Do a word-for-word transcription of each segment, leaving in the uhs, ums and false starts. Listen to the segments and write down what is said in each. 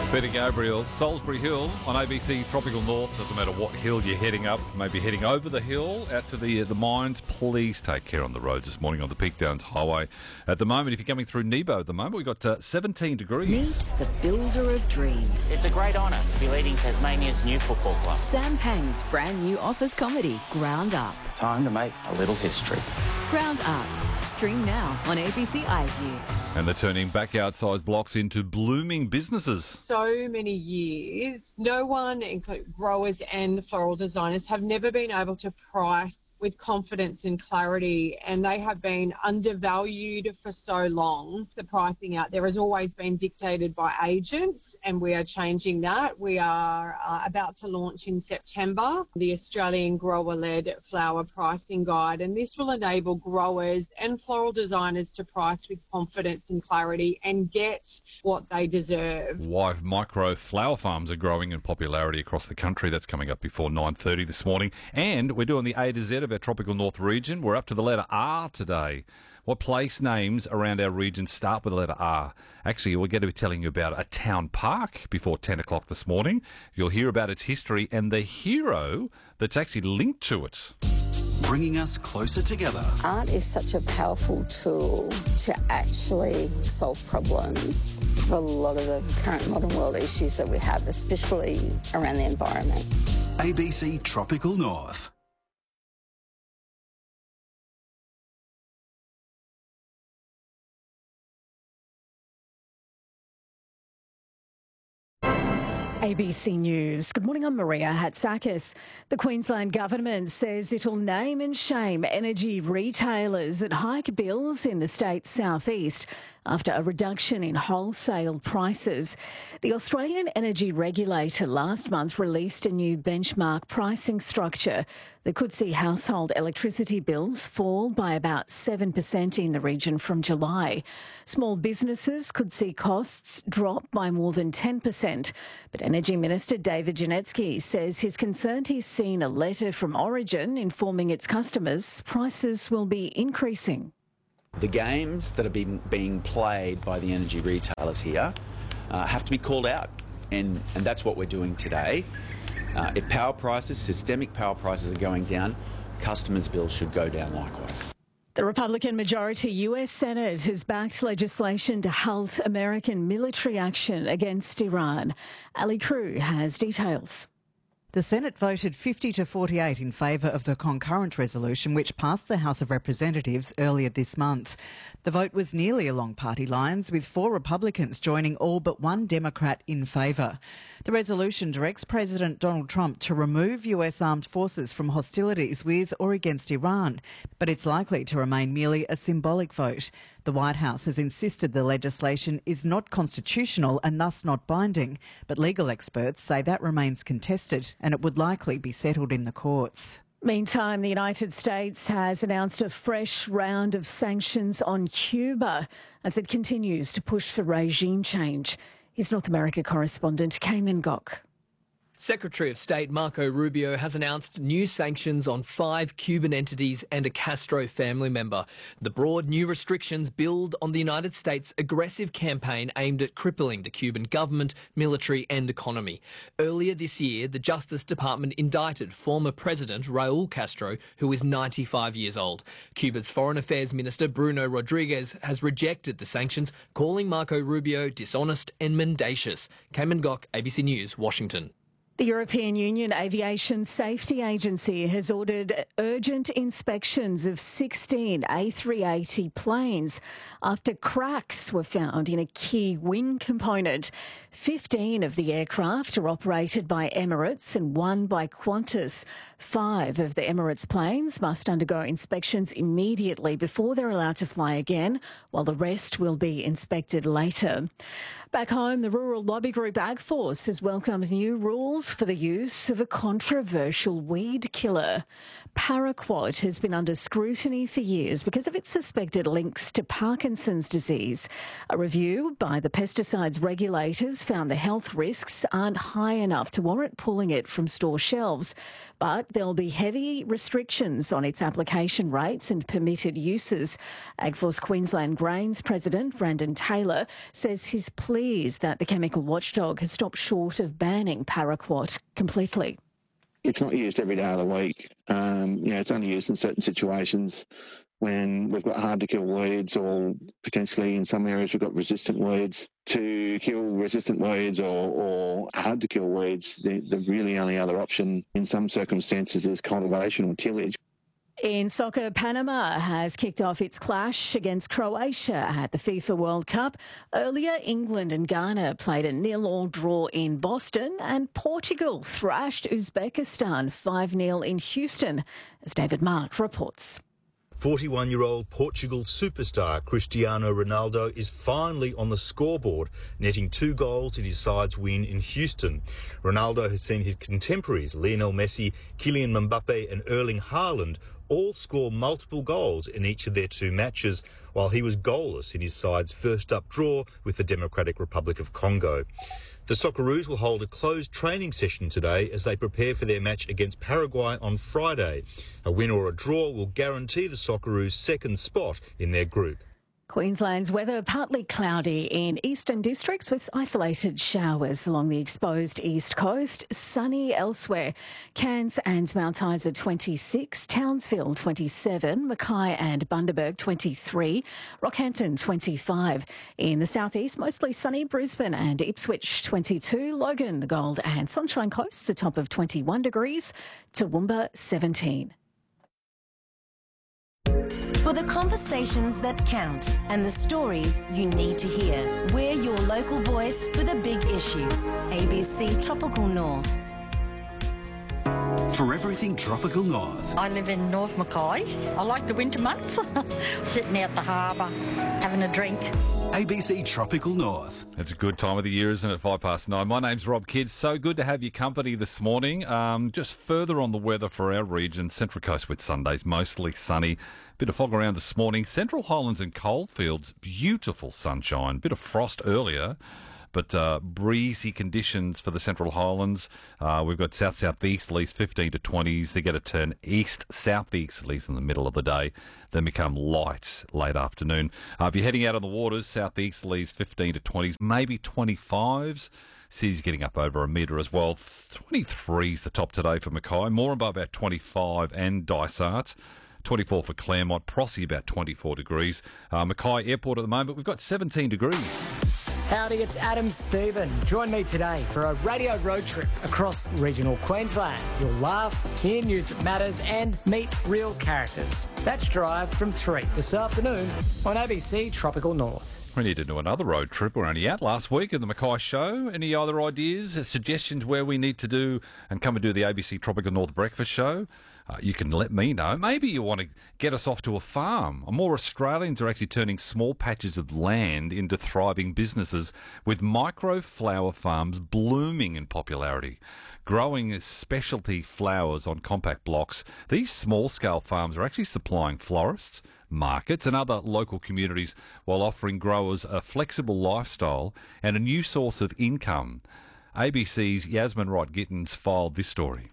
Peter Gabriel, Salisbury Hill on A B C Tropical North. Doesn't matter what hill you're heading up, maybe heading over the hill out to the uh, the mines. Please take care on the roads this morning on the Peak Downs Highway. At the moment, if you're coming through Nebo at the moment, we've got uh, seventeen degrees. Meet the builder of dreams. It's a great honour to be leading Tasmania's new football club. Sam Pang's brand new office comedy, Ground Up. Time to make a little history. Ground Up. Stream now on A B C iView. And they're turning back-outsized blocks into blooming businesses. So many years, no one, including growers and floral designers, have never been able to price with confidence and clarity, and they have been undervalued for so long. The pricing out there has always been dictated by agents, and we are changing that. We are uh, about to launch in September the Australian Grower-led Flower Pricing Guide, and this will enable growers and floral designers to price with confidence and clarity and get what they deserve. Why micro flower farms are growing in popularity across the country. That's coming up before nine thirty this morning. And we're doing the A to Z of our tropical north region. We're up to the letter R today. What place names around our region start with the letter R? Actually, we're going to be telling you about a town park before ten o'clock this morning. You'll hear about its history and the hero that's actually linked to it. Bringing us closer together. Art is such a powerful tool to actually solve problems for a lot of the current modern world issues that we have, especially around the environment. A B C Tropical North. A B C News. Good morning, I'm Maria Hatzakis. The Queensland Government says it'll name and shame energy retailers that hike bills in the state's southeast after a reduction in wholesale prices. The Australian Energy Regulator last month released a new benchmark pricing structure that could see household electricity bills fall by about seven percent in the region from July. Small businesses could see costs drop by more than ten percent. But Energy Minister David Janetsky says he's concerned he's seen a letter from Origin informing its customers prices will be increasing. The games that have been being played by the energy retailers here uh, have to be called out, and, and that's what we're doing today. Uh, if power prices, systemic power prices are going down, customers' bills should go down likewise. The Republican majority U S Senate has backed legislation to halt American military action against Iran. Ali Crew has details. The Senate voted fifty to forty-eight in favour of the concurrent resolution which passed the House of Representatives earlier this month. The vote was nearly along party lines, with four Republicans joining all but one Democrat in favour. The resolution directs President Donald Trump to remove U S armed forces from hostilities with or against Iran, but it's likely to remain merely a symbolic vote. The White House has insisted the legislation is not constitutional and thus not binding, but legal experts say that remains contested and it would likely be settled in the courts. Meantime, the United States has announced a fresh round of sanctions on Cuba as it continues to push for regime change. Here's North America correspondent Cayman Gok. Secretary of State Marco Rubio has announced new sanctions on five Cuban entities and a Castro family member. The broad new restrictions build on the United States' aggressive campaign aimed at crippling the Cuban government, military and economy. Earlier this year, the Justice Department indicted former President Raul Castro, who is ninety-five years old. Cuba's Foreign Affairs Minister Bruno Rodriguez has rejected the sanctions, calling Marco Rubio dishonest and mendacious. Cayman Gok, A B C News, Washington. The European Union Aviation Safety Agency has ordered urgent inspections of sixteen A three eighty planes after cracks were found in a key wing component. fifteen of the aircraft are operated by Emirates and one by Qantas. Five of the Emirates planes must undergo inspections immediately before they're allowed to fly again, while the rest will be inspected later. Back home, the rural lobby group AgForce has welcomed new rules calls for the use of a controversial weed killer. Paraquat has been under scrutiny for years because of its suspected links to Parkinson's disease. A review by the pesticides regulators found the health risks aren't high enough to warrant pulling it from store shelves, but there'll be heavy restrictions on its application rates and permitted uses. AgForce Queensland Grains President Brandon Taylor says he's pleased that the chemical watchdog has stopped short of banning Paraquat completely. It's not used every day of the week. Um, you know, it's only used in certain situations when we've got hard-to-kill weeds, or potentially in some areas we've got resistant weeds. To kill resistant weeds or, or hard-to-kill weeds, the, the really only other option in some circumstances is cultivation or tillage. In soccer, Panama has kicked off its clash against Croatia at the FIFA World Cup. Earlier, England and Ghana played a nil-all draw in Boston, and Portugal thrashed Uzbekistan five nil in Houston, as David Mark reports. forty-one-year-old Portugal superstar Cristiano Ronaldo is finally on the scoreboard, netting two goals in his side's win in Houston. Ronaldo has seen his contemporaries Lionel Messi, Kylian Mbappe and Erling Haaland all score multiple goals in each of their two matches, while he was goalless in his side's first-up draw with the Democratic Republic of Congo. The Socceroos will hold a closed training session today as they prepare for their match against Paraguay on Friday. A win or a draw will guarantee the Socceroos' second spot in their group. Queensland's weather partly cloudy in eastern districts with isolated showers along the exposed east coast. Sunny elsewhere. Cairns and Mount Isa twenty-six, Townsville twenty-seven, Mackay and Bundaberg twenty-three, Rockhampton twenty-five. In the southeast, mostly sunny. Brisbane and Ipswich twenty-two, Logan, the Gold and Sunshine Coast a top of twenty-one degrees, Toowoomba seventeen. For the conversations that count and the stories you need to hear, we're your local voice for the big issues. A B C Tropical North. For everything Tropical North. I live in North Mackay. I like the winter months. Sitting out the harbour, having a drink. A B C Tropical North. It's a good time of the year, isn't it? Five past nine. My name's Rob Kidd. So good to have your company this morning. Um, just further on the weather for our region, Central Coast with Sundays mostly sunny. Bit of fog around this morning. Central Highlands and Coalfields, beautiful sunshine. Bit of frost earlier, but uh, breezy conditions for the Central Highlands. Uh, we've got south-southeasterlies, fifteen to twenties. They get a turn east-southeasterlies in the middle of the day, then become light late afternoon. Uh, if you're heading out on the waters, southeasterlies, fifteen to twenties, maybe twenty-fives. Seas getting up over a metre as well. twenty-three is the top today for Mackay. Moranbah about twenty-five and Dysart. twenty-four for Claremont. Prossie about twenty-four degrees. Uh, Mackay Airport at the moment, we've got seventeen degrees. Howdy, it's Adam Stephen. Join me today for a radio road trip across regional Queensland. You'll laugh, hear news that matters and meet real characters. That's Drive from three this afternoon on A B C Tropical North. We need to do another road trip. We're only out last week at the Mackay Show. Any other ideas, suggestions where we need to do and come and do the A B C Tropical North Breakfast Show? Uh, you can let me know. Maybe you want to get us off to a farm. More Australians are actually turning small patches of land into thriving businesses, with micro flower farms blooming in popularity. Growing specialty flowers on compact blocks, these small-scale farms are actually supplying florists, markets and other local communities while offering growers a flexible lifestyle and a new source of income. A B C's Yasmin Wright-Gittins filed this story.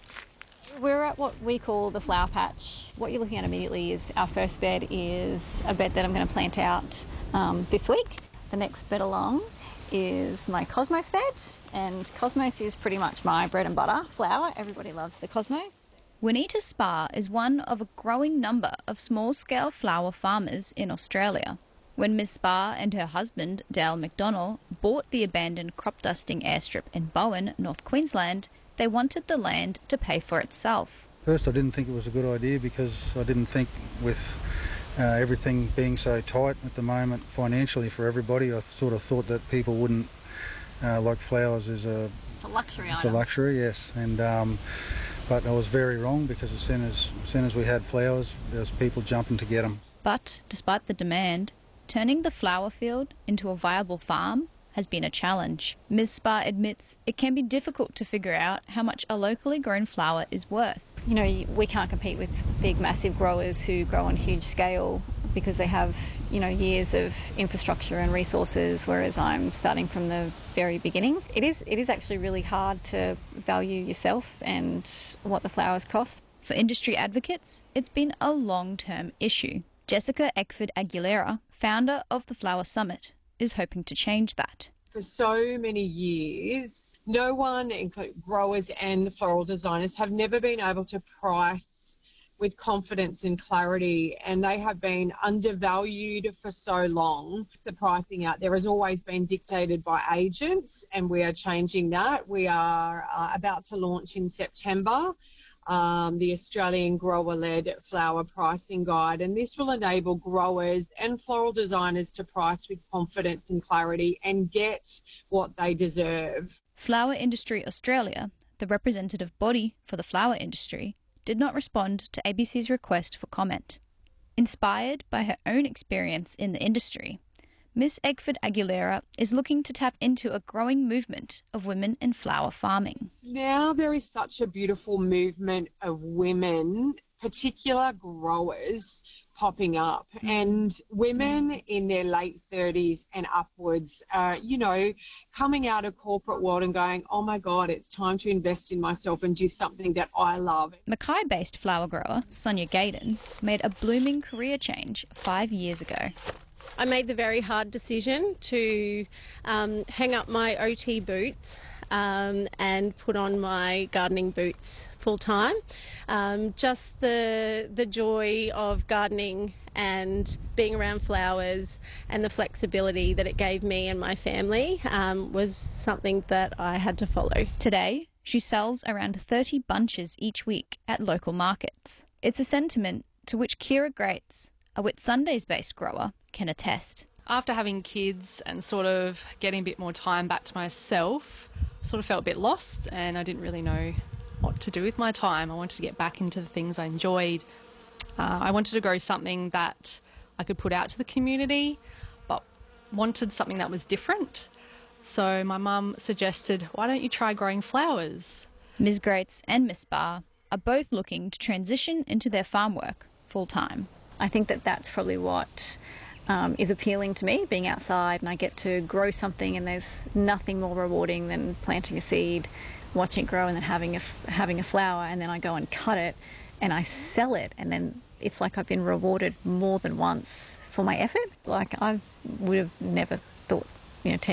We're at what we call the flower patch. What you're looking at immediately is our first bed is a bed that I'm going to plant out um, this week. The next bed along is my Cosmos bed, and Cosmos is pretty much my bread and butter flower. Everybody loves the Cosmos. Juanita Spa is one of a growing number of small-scale flower farmers in Australia. When Miss Spa and her husband, Dale McDonnell, bought the abandoned crop dusting airstrip in Bowen, North Queensland, they wanted the land to pay for itself. First, I didn't think it was a good idea because I didn't think with uh, everything being so tight at the moment financially for everybody, I sort of thought that people wouldn't uh, like flowers as a... It's a luxury It's item. a luxury, yes. And um, but I was very wrong because as soon as, as soon as we had flowers, there was people jumping to get them. But despite the demand, turning the flower field into a viable farm has been a challenge. Miz Spa admits it can be difficult to figure out how much a locally grown flower is worth. You know, we can't compete with big, massive growers who grow on huge scale because they have, you know, years of infrastructure and resources, whereas I'm starting from the very beginning. It is, it is actually really hard to value yourself and what the flowers cost. For industry advocates, it's been a long-term issue. Jessica Eckford Aguilera, founder of the Flower Summit, is hoping to change that. For so many years, no one, including growers and floral designers, have never been able to price with confidence and clarity, and they have been undervalued for so long. The pricing out there has always been dictated by agents, and we are changing that. We are uh, about to launch in September um, the Australian Grower-Led Flower Pricing Guide, and this will enable growers and floral designers to price with confidence and clarity and get what they deserve. Flower Industry Australia, the representative body for the flower industry, did not respond to A B C's request for comment. Inspired by her own experience in the industry, Miss Eckford Aguilera is looking to tap into a growing movement of women in flower farming. Now there is such a beautiful movement of women, particular growers, popping up, and women in their late thirties and upwards, uh, you know, coming out of corporate world and going, oh my God, it's time to invest in myself and do something that I love. Mackay-based flower grower Sonia Gaydon made a blooming career change five years ago. I made the very hard decision to um, hang up my O T boots um, and put on my gardening boots full time. Um, just the the joy of gardening and being around flowers and the flexibility that it gave me and my family um, was something that I had to follow. Today, she sells around thirty bunches each week at local markets. It's a sentiment to which Kira Grates, a Whitsundays-based grower, can attest. After having kids and sort of getting a bit more time back to myself, I sort of felt a bit lost and I didn't really know what to do with my time. I wanted to get back into the things I enjoyed. Uh, I wanted to grow something that I could put out to the community, but wanted something that was different. So my mum suggested, why don't you try growing flowers? Miz Grates and Miss Spa are both looking to transition into their farm work full-time. I think that that's probably what um, is appealing to me, being outside and I get to grow something, and there's nothing more rewarding than planting a seed, watching it grow and then having a, having a flower, and then I go and cut it and I sell it, and then it's like I've been rewarded more than once for my effort. Like I would have never thought, you know, ten